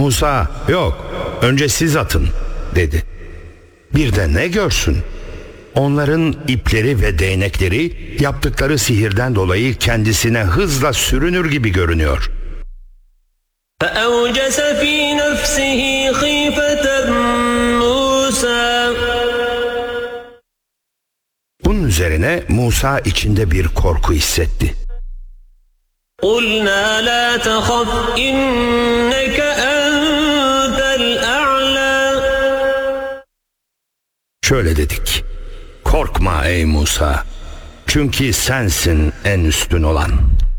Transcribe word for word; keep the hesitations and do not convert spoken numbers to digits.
Musa, yok, önce siz atın dedi. Bir de ne görsün? Onların ipleri ve değnekleri yaptıkları sihirden dolayı kendisine hızla sürünür gibi görünüyor. فَأَوْجَسَ فِي نَفْسِهِ خِيفَةً مُوسَى. Bunun üzerine Musa içinde bir korku hissetti. قُلْنَا لَا تَخَفْ إِنَّكَ أَنْتَ الْأَعْلَى. Şöyle dedik: korkma ey Musa, çünkü sensin en üstün olan.